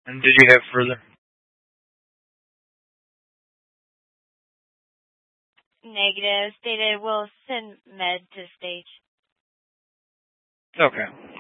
And did you have further? Negative. Stated we'll send med to stage. Okay.